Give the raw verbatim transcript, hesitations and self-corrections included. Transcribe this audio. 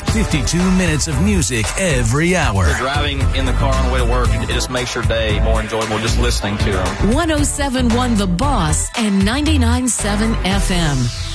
fifty-two minutes of music every hour. You're driving in the car on the way to work, it just makes your day more enjoyable just listening to them. one oh seven point one The Boss and ninety-nine point seven F M.